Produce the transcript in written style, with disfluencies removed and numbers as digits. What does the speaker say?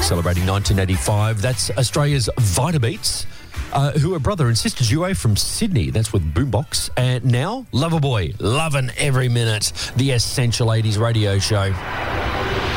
celebrating 1985. That's Australia's Vitabeats, who are brother and sister duo from Sydney. That's with Boombox. And now, Loverboy, loving every minute, the Essential 80s radio show.